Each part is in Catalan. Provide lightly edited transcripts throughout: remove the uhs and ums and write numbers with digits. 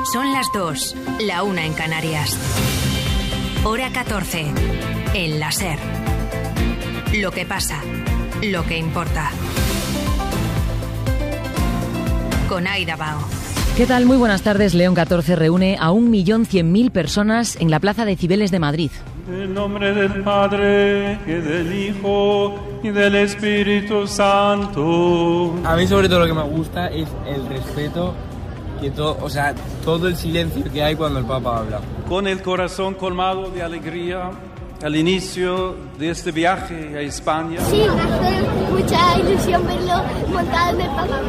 Son las 2, la 1 en Canarias. Hora 14, en la SER. Lo que pasa, lo que importa. Con Aida Bao. ¿Qué tal? Muy buenas tardes. León 14 reúne a 1.100.000 personas en la Plaza de Cibeles de Madrid. En el nombre del Padre, y del Hijo, y del Espíritu Santo. A mí sobre todo lo que me gusta es el respeto, que todo el silencio que hay cuando el Papa habla. Con el corazón colmado de alegría, al inicio de este viaje a España. Sí, me hace mucha ilusión verlo montado en el Papa.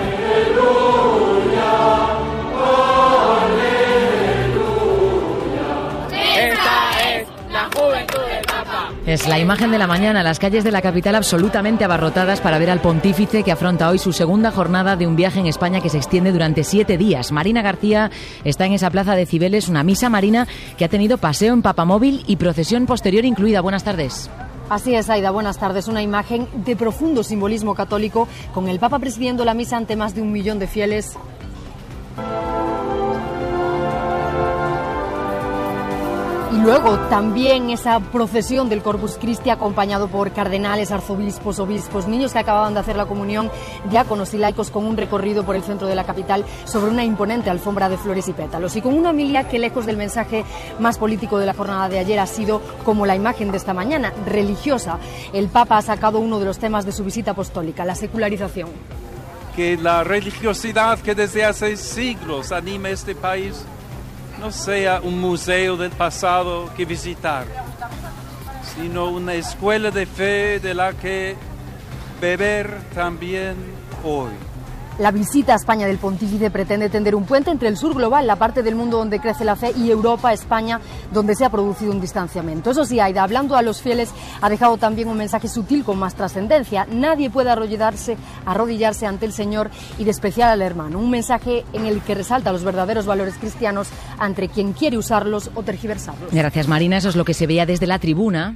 Es la imagen de la mañana, las calles de la capital absolutamente abarrotadas para ver al pontífice que afronta hoy su segunda jornada de un viaje en España que se extiende durante 7 días. Marina García está en esa plaza de Cibeles, una misa marina que ha tenido paseo en papamóvil y procesión posterior incluida. Buenas tardes. Así es, Aida, buenas tardes. Una imagen de profundo simbolismo católico, con el Papa presidiendo la misa ante más de 1 millón de fieles. Y luego también esa procesión del Corpus Christi acompañado por cardenales, arzobispos, obispos, niños que acababan de hacer la comunión, diáconos y laicos, con un recorrido por el centro de la capital sobre una imponente alfombra de flores y pétalos. Y con una homilia que, lejos del mensaje más político de la jornada de ayer, ha sido como la imagen de esta mañana, religiosa. El Papa ha sacado uno de los temas de su visita apostólica, la secularización. Que la religiosidad que desde hace siglos anima este país no sea un museo del pasado que visitar, sino una escuela de fe de la que beber también hoy. La visita a España del pontífice pretende tender un puente entre el sur global, la parte del mundo donde crece la fe, y Europa, España, donde se ha producido un distanciamiento. Eso sí, Aida, hablando a los fieles, ha dejado también un mensaje sutil con más trascendencia. Nadie puede arrodillarse ante el Señor y despreciar al hermano. Un mensaje en el que resalta los verdaderos valores cristianos ante quien quiere usarlos o tergiversarlos. Gracias, Marina. Eso es lo que se veía desde la tribuna.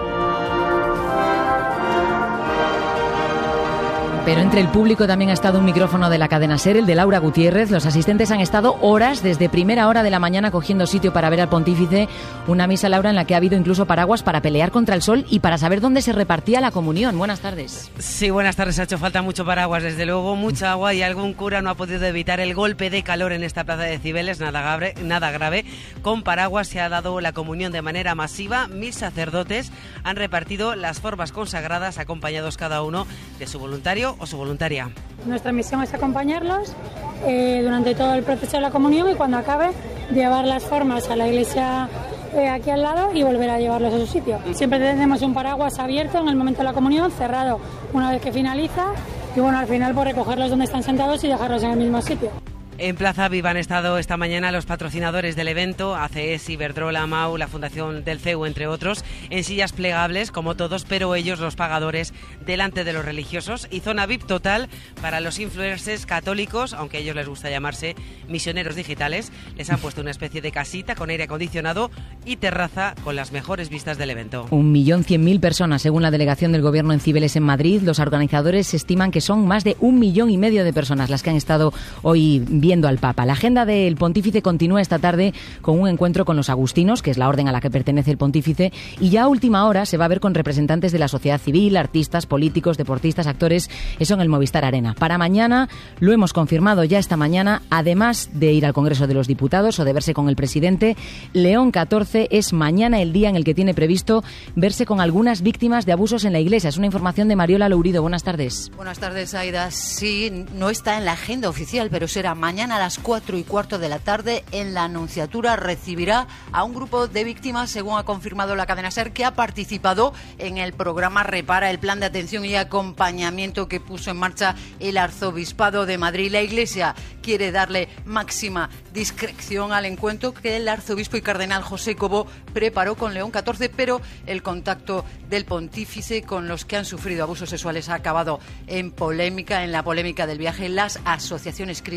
Pero entre el público también ha estado un micrófono de la cadena SER, el de Laura Gutiérrez. Los asistentes han estado horas, desde primera hora de la mañana, cogiendo sitio para ver al pontífice. Una misa, Laura, en la que ha habido incluso paraguas para pelear contra el sol y para saber dónde se repartía la comunión. Buenas tardes. Sí, buenas tardes. Ha hecho falta mucho paraguas, desde luego, mucha agua, y algún cura no ha podido evitar el golpe de calor en esta plaza de Cibeles. Nada grave. Con paraguas se ha dado la comunión de manera masiva. 1000 sacerdotes han repartido las formas consagradas, acompañados cada uno de su voluntario o su voluntaria. Nuestra misión es acompañarlos durante todo el proceso de la comunión, y cuando acabe llevar las formas a la iglesia aquí al lado y volver a llevarlos a su sitio. Siempre tenemos un paraguas abierto en el momento de la comunión, cerrado una vez que finaliza, y bueno, al final por recogerlos donde están sentados y dejarlos en el mismo sitio. En Plaza Viva han estado esta mañana los patrocinadores del evento, ACS, Iberdrola, MAU, la Fundación del CEU, entre otros, en sillas plegables, como todos, pero ellos, los pagadores, delante de los religiosos, y zona VIP total para los influencers católicos, aunque a ellos les gusta llamarse misioneros digitales. Les han puesto una especie de casita con aire acondicionado y terraza con las mejores vistas del evento. 1.100.000 personas, según la delegación del Gobierno en Cibeles, en Madrid. Los organizadores estiman que son más de 1,5 millones de personas las que han estado hoy viendo al Papa. La agenda del pontífice continúa esta tarde con un encuentro con los agustinos, que es la orden a la que pertenece el pontífice, y ya a última hora se va a ver con representantes de la sociedad civil, artistas, políticos, deportistas, actores, eso en el Movistar Arena. Para mañana, lo hemos confirmado ya esta mañana, además de ir al Congreso de los Diputados o de verse con el presidente, León 14 es mañana el día en el que tiene previsto verse con algunas víctimas de abusos en la Iglesia. Es una información de Mariola Lourido. Buenas tardes. Buenas tardes, Aida. Sí, no está en la agenda oficial, pero será mañana a las 4:15 de la tarde. En la Nunciatura recibirá a un grupo de víctimas, según ha confirmado la cadena SER, que ha participado en el programa Repara, el plan de atención y acompañamiento que puso en marcha el Arzobispado de Madrid. La Iglesia quiere darle máxima discreción al encuentro que el arzobispo y cardenal José Cobo preparó con León 14, pero el contacto del pontífice con los que han sufrido abusos sexuales ha acabado en polémica, en la polémica del viaje. Las asociaciones críticas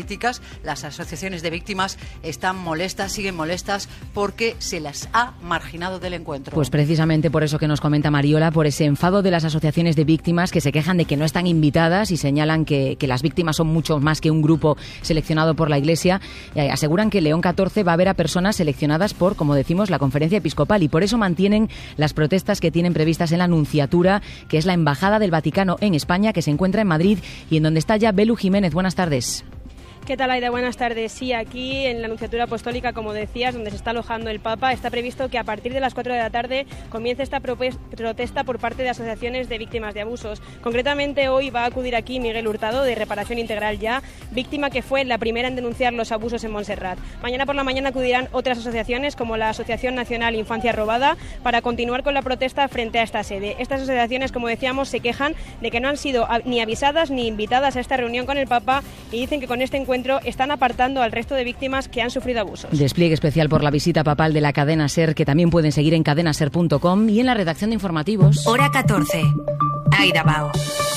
Las asociaciones de víctimas están molestas, siguen molestas, porque se las ha marginado del encuentro. Pues precisamente por eso que nos comenta Mariola, por ese enfado de las asociaciones de víctimas que se quejan de que no están invitadas y señalan que las víctimas son mucho más que un grupo seleccionado por la Iglesia. Aseguran que León XIV va a ver a personas seleccionadas por, como decimos, la Conferencia Episcopal, y por eso mantienen las protestas que tienen previstas en la Nunciatura, que es la Embajada del Vaticano en España, que se encuentra en Madrid y en donde está ya Belu Jiménez. Buenas tardes. ¿Qué tal, Aida? Buenas tardes. Sí, aquí en la Nunciatura Apostólica, como decías, donde se está alojando el Papa, está previsto que a partir de las 4 de la tarde comience esta protesta por parte de asociaciones de víctimas de abusos. Concretamente, hoy va a acudir aquí Miguel Hurtado, de Reparación Integral Ya, víctima que fue la primera en denunciar los abusos en Montserrat. Mañana por la mañana acudirán otras asociaciones, como la Asociación Nacional Infancia Robada, para continuar con la protesta frente a esta sede. Estas asociaciones, como decíamos, se quejan de que no han sido ni avisadas ni invitadas a esta reunión con el Papa y dicen que con este encuentro están apartando al resto de víctimas que han sufrido abusos. Despliegue especial por la visita papal de la cadena SER, que también pueden seguir en cadenaser.com y en la redacción de informativos. Hora 14. Aida Bao.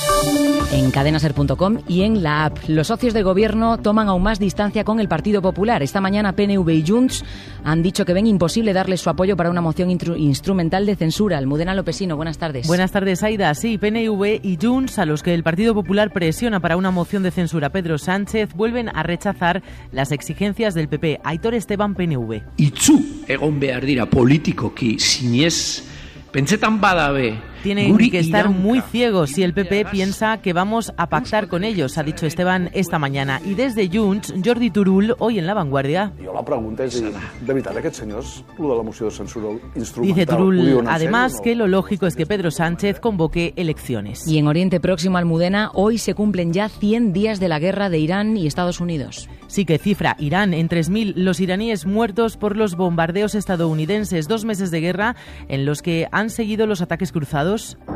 En cadenaser.com y en la app. Los socios de gobierno toman aún más distancia con el Partido Popular. Esta mañana PNV y Junts han dicho que ven imposible darles su apoyo para una moción instrumental de censura. Almudena Lopesino, buenas tardes. Buenas tardes, Aida. Sí, PNV y Junts, a los que el Partido Popular presiona para una moción de censura Pedro Sánchez, vuelven a rechazar las exigencias del PP. Aitor Esteban, PNV. Itzu egon behar dira politikoki sinez pentsetan badabe. Tienen que estar muy ciegos si el PP piensa que vamos a pactar con ellos, ha dicho Esteban esta mañana. Y desde Junts, Jordi Turull, hoy en La Vanguardia. La pregunta es, de veritat, aquests senyors, lo de la moció de censura instrumental... Dice Turull, además, que lo lógico es que Pedro Sánchez convoque elecciones. Y en Oriente Próximo, Almudena, hoy se cumplen ya 100 días de la guerra de Irán y Estados Unidos. Sí, que cifra Irán en 3.000 los iraníes muertos por los bombardeos estadounidenses. 2 meses de guerra en los que han seguido los ataques cruzados,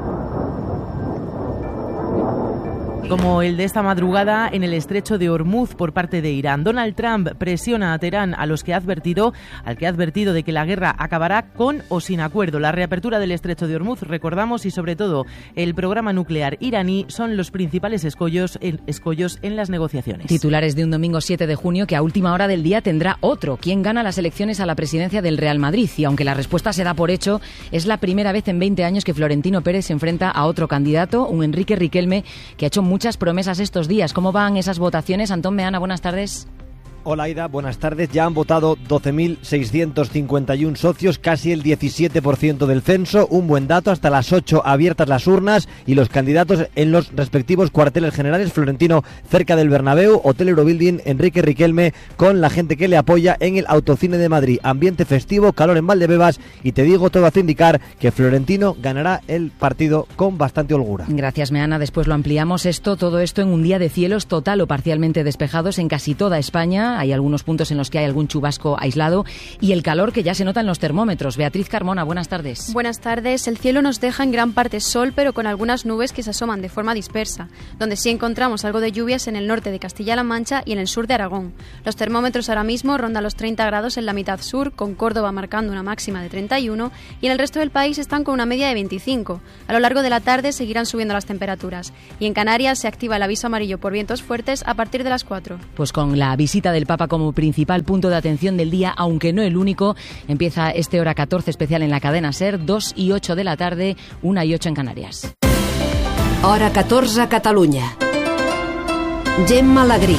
como el de esta madrugada en el estrecho de Hormuz por parte de Irán. Donald Trump presiona a Teherán, al que ha advertido de que la guerra acabará con o sin acuerdo. La reapertura del estrecho de Hormuz, recordamos, y sobre todo el programa nuclear iraní son los principales escollos en las negociaciones. Titulares de un domingo 7 de junio que a última hora del día tendrá otro. ¿Quién gana las elecciones a la presidencia del Real Madrid? Y aunque la respuesta se da por hecho, es la primera vez en 20 años que Florentino Pérez se enfrenta a otro candidato, un Enrique Riquelme, que ha hecho muchas promesas estos días. ¿Cómo van esas votaciones? Antón Meana, buenas tardes. Hola, Aida, buenas tardes. Ya han votado 12.651 socios, casi el 17% del censo. Un buen dato, hasta las 8 abiertas las urnas y los candidatos en los respectivos cuarteles generales. Florentino cerca del Bernabéu, Hotel Eurobuilding, Enrique Riquelme con la gente que le apoya en el Autocine de Madrid. Ambiente festivo, calor en Valdebebas y te digo, todo hace indicar que Florentino ganará el partido con bastante holgura. Gracias, Meana. Después lo ampliamos todo esto en un día de cielos total o parcialmente despejados en casi toda España. Hay algunos puntos en los que hay algún chubasco aislado y el calor que ya se nota en los termómetros. Beatriz Carmona, buenas tardes. Buenas tardes. El cielo nos deja en gran parte sol, pero con algunas nubes que se asoman de forma dispersa, donde sí encontramos algo de lluvias en el norte de Castilla-La Mancha y en el sur de Aragón. Los termómetros ahora mismo rondan los 30 grados en la mitad sur, con Córdoba marcando una máxima de 31 y en el resto del país están con una media de 25. A lo largo de la tarde seguirán subiendo las temperaturas y en Canarias se activa el aviso amarillo por vientos fuertes a partir de las 4. Pues con la visita del Papa como principal punto de atención del día, aunque no el único, empieza este Hora 14 especial en la cadena SER, 2 y 8 de la tarde, 1 y 8 en Canarias. Hora 14 a Catalunya. Gemma Lagrí.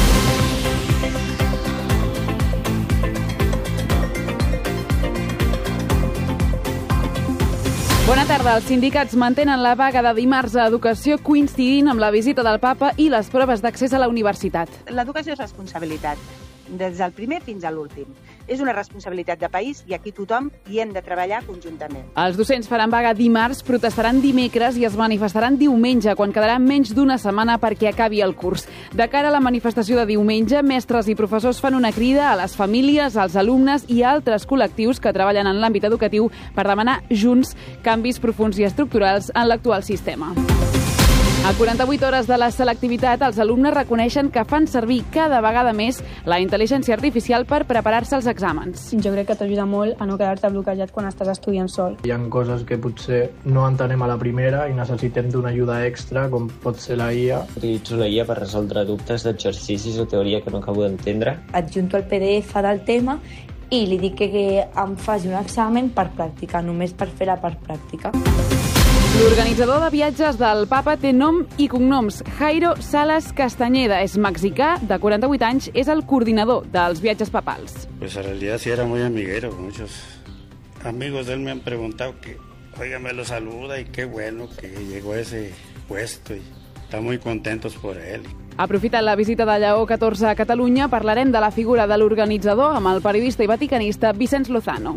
Bona tarda. Els sindicats mantenen la vaga de dimarts a Educació coincidint amb la visita del Papa i les proves d'accés a la universitat. L'educació és responsabilitat, des del primer fins a l'últim. És una responsabilitat de país i aquí tothom hi hem de treballar conjuntament. Els docents faran vaga dimarts, protestaran dimecres i es manifestaran diumenge, quan quedarà menys d'una setmana perquè acabi el curs. De cara a la manifestació de diumenge, mestres i professors fan una crida a les famílies, als alumnes i a altres col·lectius que treballen en l'àmbit educatiu per demanar junts canvis profunds i estructurals en l'actual sistema. A 48 hores de la selectivitat, els alumnes reconeixen que fan servir cada vegada més la intel·ligència artificial per preparar-se als exàmens. Jo crec que t'ajuda molt a no quedar-te bloquejat quan estàs estudiant sol. Hi ha coses que potser no entenem a la primera i necessitem d'una ajuda extra, com pot ser la IA. Utilitzo la IA per resoldre dubtes d'exercicis o teoria que no acabo d'entendre. Adjunto el PDF del tema i li dic que em faci un examen per practicar, només per fer la part pràctica. L'organitzador de viatges del Papa té nom i cognoms. Jairo Salas Castañeda és mexicà, de 48 anys, és el coordinador dels viatges papals. Pues en realidad sí era muy amiguero. Muchos amigos de él me han preguntado que, oiga, me lo saluda y qué bueno que llegó a ese puesto y están muy contentos por él. Aprofitant la visita de Lleó XIV a Catalunya, parlarem de la figura de l'organitzador amb el periodista i vaticanista Vicenç Lozano.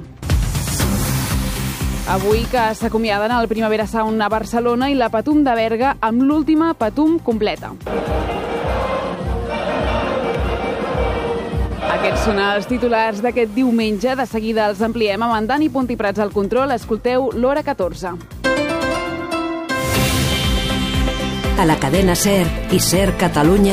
Avui que s'acomiaden al Primavera Sound a Barcelona i la Patum de Berga amb l'última Patum completa. Aquests són els titulars d'aquest diumenge. De seguida els ampliem amb en Dani Pontiprats al control. Escolteu l'Hora 14. A la cadena SER i SER Catalunya,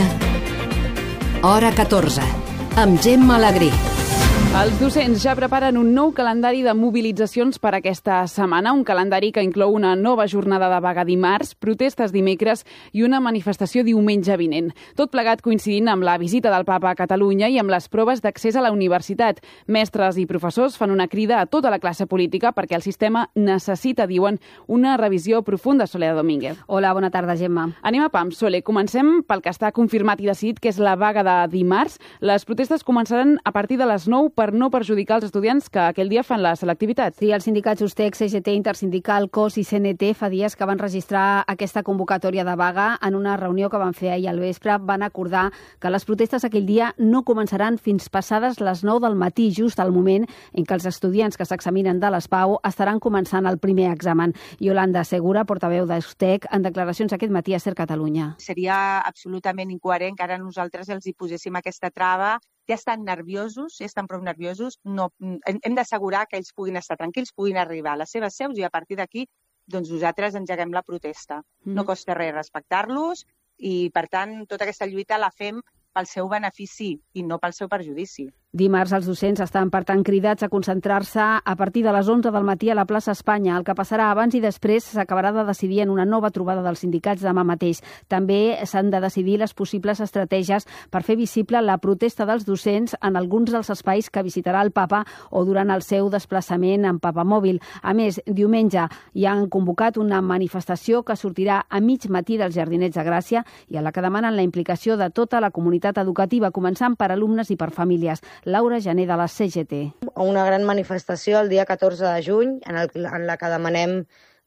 Hora 14, amb Gemma Alegrí. Els docents ja preparen un nou calendari de mobilitzacions per aquesta setmana, un calendari que inclou una nova jornada de vaga dimarts, protestes dimecres i una manifestació diumenge vinent. Tot plegat coincidint amb la visita del Papa a Catalunya i amb les proves d'accés a la universitat. Mestres i professors fan una crida a tota la classe política perquè el sistema necessita, diuen, una revisió profunda. Soledad Domínguez. Hola, bona tarda, Gemma. Anem a pam, Sole. Comencem pel que està confirmat i decidit, que és la vaga de dimarts. Les protestes començaran a partir de les 9 per no perjudicar els estudiants que aquell dia fan la selectivitat. Sí, els sindicats USTEC, CGT, Intersindical, COS i CNT fa dies que van registrar aquesta convocatòria de vaga. En una reunió que van fer ahir al vespre van acordar que les protestes aquell dia no començaran fins passades les 9 del matí, just al moment en què els estudiants que s'examinen de l'ESPAU estaran començant el primer examen. Yolanda Segura, portaveu d'USTEC, en declaracions aquest matí a SER Catalunya. Seria absolutament incoherent que ara nosaltres els hi poséssim aquesta trava. Ja estan nerviosos, ja estan prou nerviosos, hem d'assegurar que ells puguin estar tranquils, puguin arribar a les seves seus i a partir d'aquí doncs nosaltres engeguem la protesta. No costa res respectar-los i, per tant, tota aquesta lluita la fem pel seu benefici i no pel seu perjudici. Dimarts els docents estan, per tant, cridats a concentrar-se a partir de les 11 del matí a la plaça Espanya. El que passarà abans i després s'acabarà de decidir en una nova trobada dels sindicats demà mateix. També s'han de decidir les possibles estratègies per fer visible la protesta dels docents en alguns dels espais que visitarà el Papa o durant el seu desplaçament en papamòbil. A més, diumenge hi han convocat una manifestació que sortirà a mig matí dels Jardinets de Gràcia i a la que demanen la implicació de tota la comunitat educativa, començant per alumnes i per famílies. Laura Jané, de la CGT. Una gran manifestació el dia 14 de juny en la que demanem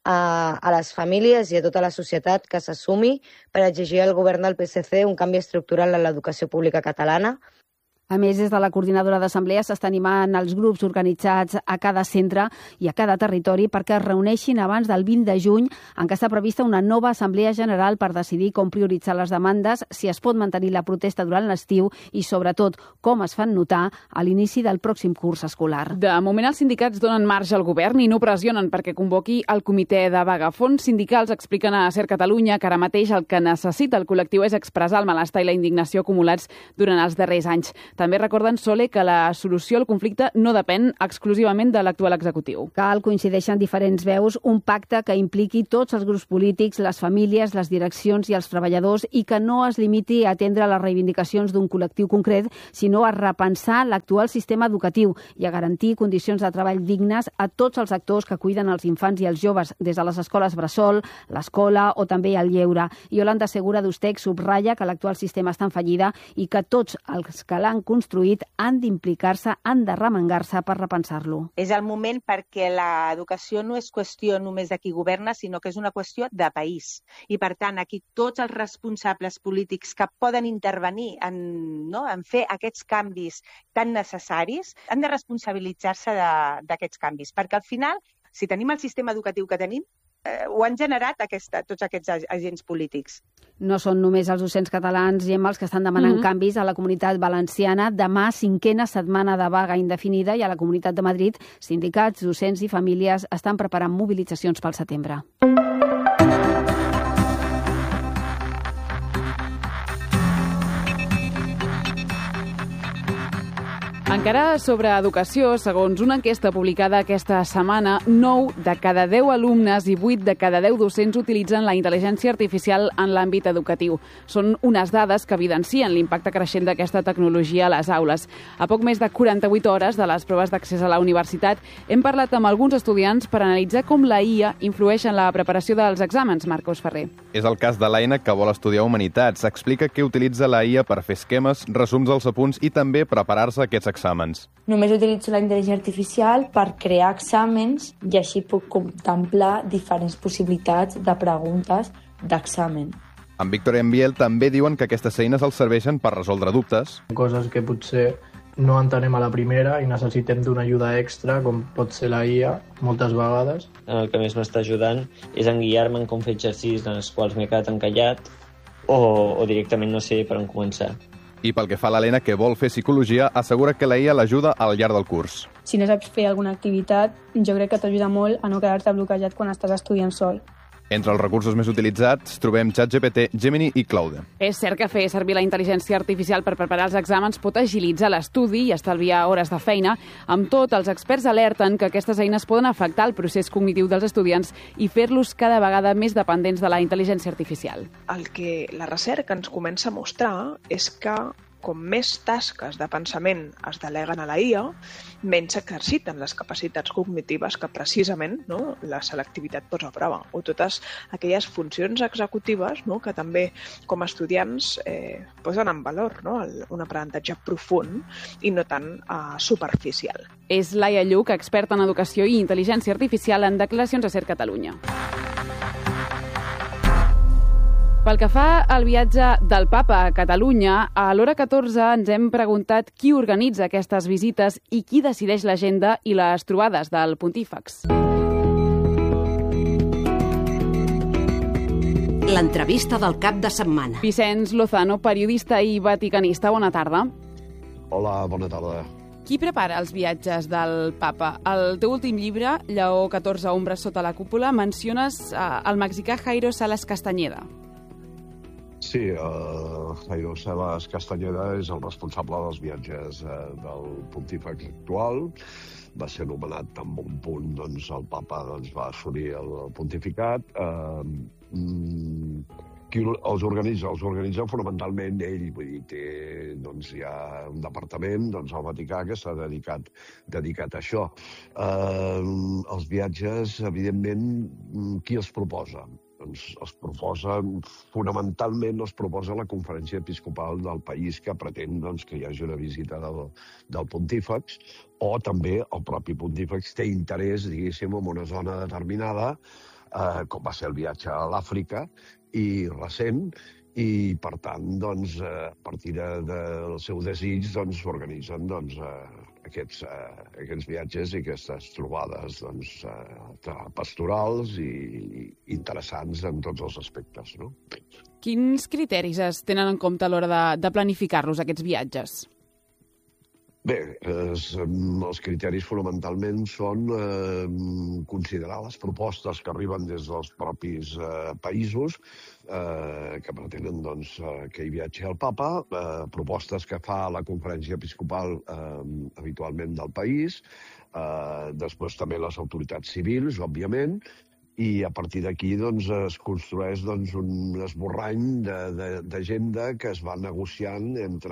a les famílies i a tota la societat que s'assumi per exigir al govern del PSC un canvi estructural en l'educació pública catalana. A més, des de la coordinadora d'Assemblea s'està animant els grups organitzats a cada centre i a cada territori perquè es reuneixin abans del 20 de juny, en què està prevista una nova Assemblea General per decidir com prioritzar les demandes, si es pot mantenir la protesta durant l'estiu i, sobretot, com es fan notar a l'inici del pròxim curs escolar. De moment, els sindicats donen marge al govern i no pressionen perquè convoqui el comitè de vaga. Fons sindicals expliquen a SER Catalunya que ara mateix el que necessita el col·lectiu és expressar el malestar i la indignació acumulats durant els darrers anys. També recorden, Sole, que la solució al conflicte no depèn exclusivament de l'actual executiu. Cal coincideixen diferents veus un pacte que impliqui tots els grups polítics, les famílies, les direccions i els treballadors i que no es limiti a atendre les reivindicacions d'un col·lectiu concret, sinó a repensar l'actual sistema educatiu i a garantir condicions de treball dignes a tots els actors que cuiden els infants i els joves, des de les escoles bressol, l'escola o també el lleure. Yolanda Segura, d'USTEC, subratlla que l'actual sistema està en fallida i que tots els que l'han construït han d'implicar-se, han de remengar-se per repensar-lo. És el moment perquè l'educació no és qüestió només de qui governa, sinó que és una qüestió de país. I, per tant, aquí tots els responsables polítics que poden intervenir en fer aquests canvis tan necessaris han de responsabilitzar-se d'aquests canvis. Perquè, al final, si tenim el sistema educatiu que tenim, ho han generat tots aquests agents polítics. No són només els docents catalans, Gemma, els que estan demanant canvis a la Comunitat Valenciana. Demà, 5a setmana de vaga indefinida i a la Comunitat de Madrid, sindicats, docents i famílies estan preparant mobilitzacions pel setembre. Encara sobre educació, segons una enquesta publicada aquesta setmana, 9 de cada 10 alumnes i 8 de cada 10 docents utilitzen la intel·ligència artificial en l'àmbit educatiu. Són unes dades que evidencien l'impacte creixent d'aquesta tecnologia a les aules. A poc més de 48 hores de les proves d'accés a la universitat, hem parlat amb alguns estudiants per analitzar com la IA influeix en la preparació dels exàmens. Marcos Ferrer. És el cas de l'Aina, que vol estudiar Humanitats. Explica que utilitza la IA per fer esquemes, resums dels apunts i també preparar-se aquests exàmens. Només utilitzo la intel·ligència artificial per crear exàmens i així puc contemplar diferents possibilitats de preguntes d'examen. En Víctor i en Biel també diuen que aquestes eines els serveixen per resoldre dubtes. Coses que potser no entenem a la primera i necessitem d'una ajuda extra, com pot ser la IA, moltes vegades. El que més m'està ajudant és en guiar-me en com fer exercicis en els quals m'he quedat encallat o directament no sé per on començar. I pel que fa a l'Helena, que vol fer psicologia, assegura que la IA l'ajuda al llarg del curs. Si no saps fer alguna activitat, jo crec que t'ajuda molt a no quedar-te bloquejat quan estàs estudiant sol. Entre els recursos més utilitzats trobem ChatGPT, Gemini i Claude. És cert que fer servir la intel·ligència artificial per preparar els exàmens pot agilitzar l'estudi i estalviar hores de feina. Amb tot, els experts alerten que aquestes eines poden afectar el procés cognitiu dels estudiants i fer-los cada vegada més dependents de la intel·ligència artificial. El que la recerca ens comença a mostrar és que com més tasques de pensament es deleguen a la IA, menys s'exerciten les capacitats cognitives que precisament la selectivitat posa a prova, o totes aquelles funcions executives que també com a estudiants posen en valor un aprenentatge profund i no tan superficial. És Laia Lluc, experta en educació i intel·ligència artificial, en declaracions a SER Catalunya. Pel que fa al viatge del papa a Catalunya, a l'hora 14 ens hem preguntat qui organitza aquestes visites i qui decideix l'agenda i les trobades del pontífex. L'entrevista del cap de setmana. Vicenç Lozano, periodista i vaticanista, bona tarda. Hola, bona tarda. Qui prepara els viatges del papa? Al teu últim llibre, Lleó XIV, Ombres sota la cúpula, menciones el mexicà Jairo Salas Castañeda. Sí, Jairo Salas Castañeda és el responsable dels viatges del pontífex actual. Va ser nomenat en un punt, el papa va assolir el pontificat. Qui els organitza fonamentalment ell, vull dir, hi ha un departament al Vaticà que s'ha dedicat a això. Els viatges, evidentment, qui els proposa? Fonamentalment els proposa la Conferència Episcopal del país que pretén que hi hagi una visita del pontífex, o també el propi pontífex té interès, diguéssim, en una zona determinada, com va ser el viatge a l'Àfrica, i recent, i per tant, a partir del seu desig, s'organitzen aquests viatges i aquestes trobades pastorals i interessants en tots els aspectes. Quins criteris es tenen en compte a l'hora de planificar-los, aquests viatges? Bé, els criteris fonamentalment són considerar les propostes que arriben des dels propis països que pretenen que hi viatgi el papa, propostes que fa la Conferència Episcopal habitualment del país, després també les autoritats civils, òbviament, i a partir d'aquí es construeix un esborrany d'agenda que es va negociant entre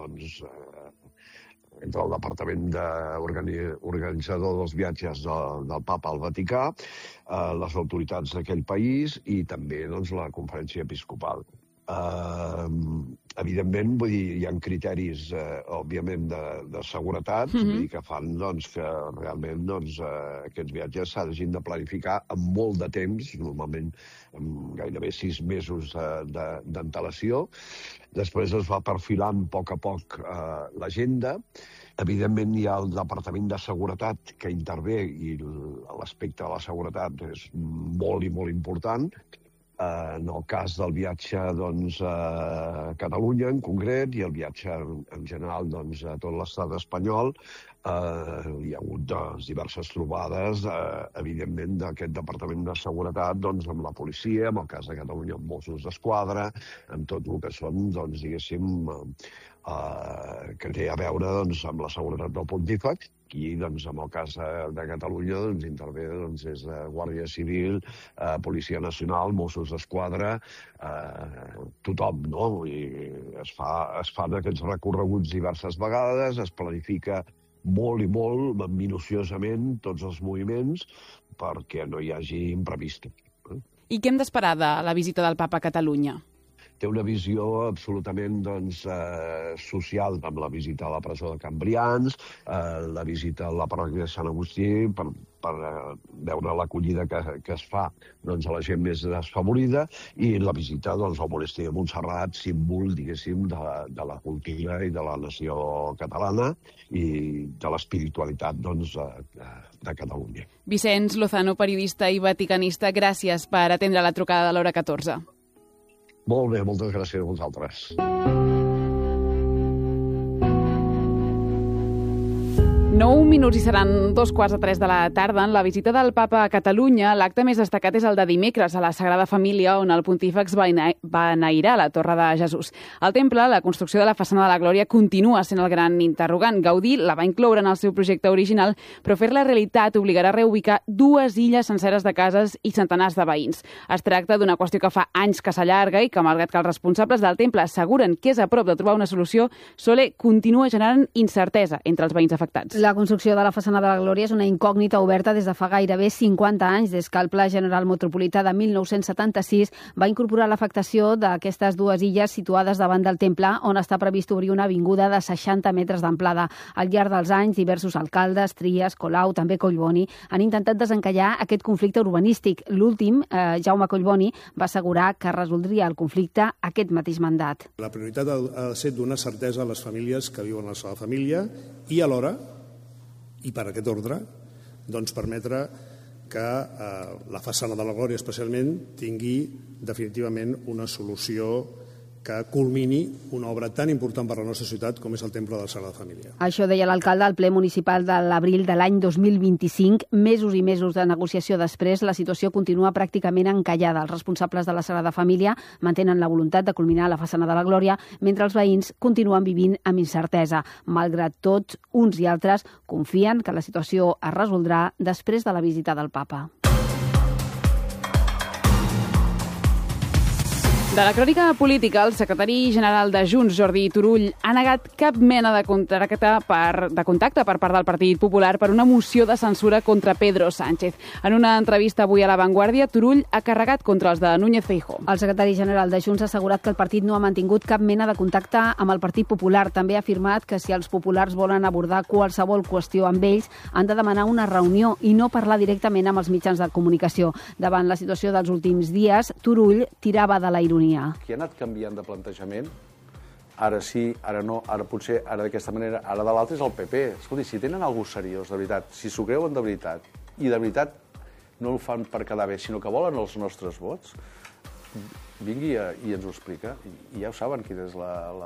el Departament organitzador dels viatges del papa al Vaticà, les autoritats d'aquell país i també la Conferència Episcopal. Evidentment, hi ha criteris, òbviament, de seguretat que fan que realment aquests viatges s'hagin de planificar amb molt de temps, normalment amb gairebé 6 mesos d'antelació. Després es va perfilant a poc l'agenda. Evidentment, hi ha el Departament de Seguretat que intervé i l'aspecte de la seguretat és molt i molt important. En el cas del viatge a Catalunya, en concret, i el viatge en general a tot l'estat espanyol, hi ha hagut diverses trobades, evidentment, d'aquest Departament de Seguretat amb la policia, en el cas de Catalunya amb Mossos d'Esquadra, amb tot el que són, diguéssim, que té a veure doncs, amb la seguretat del pontífex. Aquí, doncs, en el cas de Catalunya, doncs, intervé és Guàrdia Civil, Policia Nacional, Mossos d'Esquadra, tothom, no? I es fan aquests recorreguts diverses vegades, es planifica molt i molt minuciosament tots els moviments perquè no hi hagi imprevistos. I què hem d'esperar de la visita del Papa a Catalunya? Té una visió absolutament social, amb la visita a la presó de Can Brians, la visita a la parròquia de Sant Agustí, per veure l'acollida que es fa a la gent més desfavorida, i la visita al monestir de Montserrat, símbol, diguéssim, de la cultura i de la nació catalana i de l'espiritualitat de Catalunya. Vicenç Lozano, periodista i vaticanista, gràcies per atendre la trucada de l'Hora 14. Molt bé, moltes gràcies a vosaltres. 9 minuts i seran 2:15 de la tarda. En la visita del Papa a Catalunya, l'acte més destacat és el de dimecres a la Sagrada Família, on el pontífex va enairar la Torre de Jesús. Al temple, la construcció de la façana de la Glòria continua sent el gran interrogant. Gaudí la va incloure en el seu projecte original, però fer-la realitat obligarà a reubicar 2 illes senceres de cases i centenars de veïns. Es tracta d'una qüestió que fa anys que s'allarga i que, malgrat que els responsables del temple asseguren que és a prop de trobar una solució, Sole continua generant incertesa entre els veïns afectats. La construcció de la façana de la Glòria és una incògnita oberta des de fa gairebé 50 anys, des que el Pla General Metropolità de 1976 va incorporar l'afectació d'aquestes 2 illes situades davant del temple, on està previst obrir una avinguda de 60 metres d'amplada. Al llarg dels anys, diversos alcaldes, Trias, Colau, també Collboni, han intentat desencallar aquest conflicte urbanístic. L'últim, Jaume Collboni, va assegurar que resoldria el conflicte aquest mateix mandat. La prioritat ha de ser donar certesa a les famílies que viuen a la Sagrada Família i alhora, i per aquest ordre, doncs permetre que la façana de la Glòria especialment tingui definitivament una solució que culmini una obra tan important per a la nostra ciutat com és el Temple de la Sagrada Família. Això deia l'alcalde al ple municipal de l'abril de l'any 2025. Mesos i mesos de negociació després, la situació continua pràcticament encallada. Els responsables de la Sagrada Família mantenen la voluntat de culminar la façana de la Glòria, mentre els veïns continuen vivint amb incertesa. Malgrat tot, uns i altres confien que la situació es resoldrà després de la visita del Papa. De la crònica política, el secretari general de Junts, Jordi Turull, ha negat cap mena de contacte per part del Partit Popular per una moció de censura contra Pedro Sánchez. En una entrevista avui a La Vanguardia, Turull ha carregat contra els de Núñez Feijóo. El secretari general de Junts ha assegurat que el partit no ha mantingut cap mena de contacte amb el Partit Popular. També ha afirmat que si els populars volen abordar qualsevol qüestió amb ells, han de demanar una reunió i no parlar directament amb els mitjans de comunicació. Davant la situació dels últims dies, Turull tirava de la ironia. Qui ha anat canviant de plantejament, ara sí, ara no, ara potser, ara d'aquesta manera, ara de l'altre és el PP. Escolti, si tenen alguna cosa seriós, de veritat, si s'ho creuen de veritat, i de veritat no ho fan per quedar bé, sinó que volen els nostres vots, vingui i ens ho explica. I ja ho saben quin és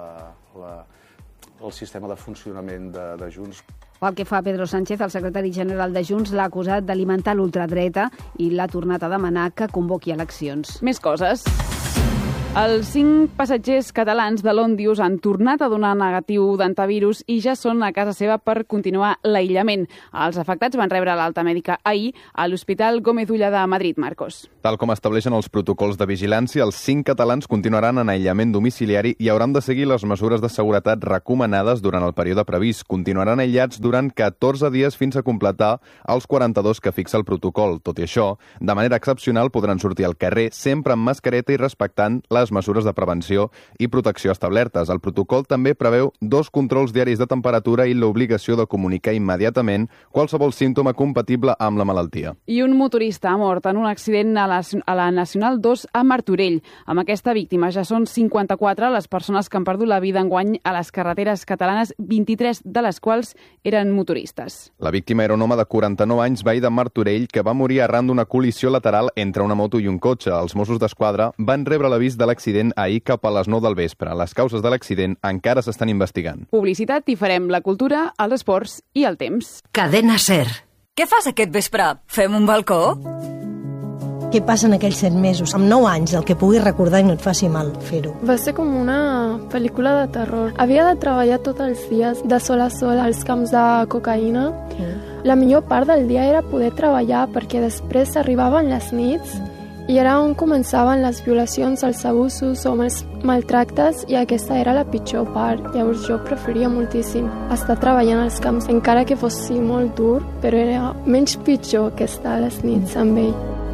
el sistema de funcionament de Junts. Pel que fa a Pedro Sánchez, el secretari general de Junts l'ha acusat d'alimentar l'ultradreta i l'ha tornat a demanar que convoqui eleccions. Més coses. Els 5 passatgers catalans de l'Òndius han tornat a donar negatiu d'antivirus i ja són a casa seva per continuar l'aïllament. Els afectats van rebre l'alta mèdica ahir a l'Hospital Gómez Ulla de Madrid, Marcos. Tal com estableixen els protocols de vigilància, els 5 catalans continuaran en aïllament domiciliari i hauran de seguir les mesures de seguretat recomanades durant el període previst. Continuaran aïllats durant 14 dies fins a completar els 42 que fixa el protocol. Tot i això, de manera excepcional podran sortir al carrer sempre amb mascareta i respectant les mesures de prevenció i protecció establertes. El protocol també preveu 2 controls diaris de temperatura i l'obligació de comunicar immediatament qualsevol símptoma compatible amb la malaltia. I un motorista ha mort en un accident a la Nacional 2 a Martorell. Amb aquesta víctima ja són 54 les persones que han perdut la vida enguany a les carreteres catalanes, 23 de les quals eren motoristes. La víctima era un home de 49 anys, veí de Martorell, que va morir arran d'una col·lisió lateral entre una moto i un cotxe. Els Mossos d'Esquadra van rebre l'avís de l'accident ahir cap a les 9 del vespre. Les causes de l'accident encara s'estan investigant. Publicitat i farem la cultura, els esports i el temps. Cadena SER. Què fas aquest vespre? Fem un balcó? què passa en aquells 7 mesos. Amb 9 anys, el que puguis recordar i no et faci mal fer-ho. Va ser com una pel·lícula de terror. Havia de treballar tots els dies, de sol a sol, als camps de cocaïna. La millor part del dia era poder treballar perquè després arribaven les nits i era on començaven les violacions, els abusos o els maltractes, i aquesta era la pitjor part. Llavors jo preferia moltíssim estar treballant als camps, encara que fos molt dur, però era menys pitjor que estar a les nits amb ell.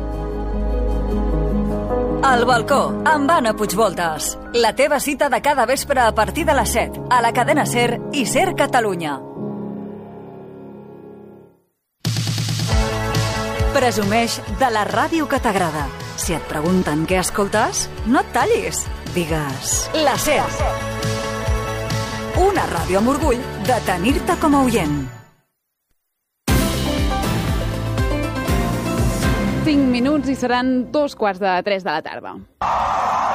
Al balcó, amb Anna Puigvoltes. La teva cita de cada vespre a partir de les 7, a la cadena SER i SER Catalunya. Presumeix de la ràdio que t'agrada. Si et pregunten què escoltes, no et tallis. Digues la SER. Una ràdio amb orgull de tenir-te com a oient. 5 minuts i seran 2:15 de la tarda.